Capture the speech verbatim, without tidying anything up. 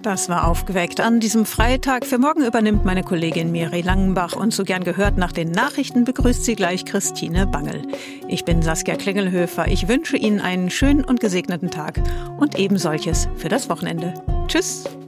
Das war aufgeweckt an diesem Freitag. Für morgen übernimmt meine Kollegin Miri Langenbach und so gern gehört nach den Nachrichten begrüßt sie gleich Christine Bangel. Ich bin Saskia Klingelhöfer. Ich wünsche Ihnen einen schönen und gesegneten Tag und eben solches für das Wochenende. Tschüss!